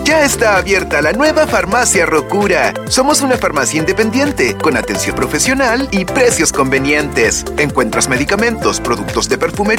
Ya está abierta la nueva Farmacia Rocura. Somos una farmacia independiente, con atención profesional y precios convenientes. Encuentras medicamentos, productos de perfumería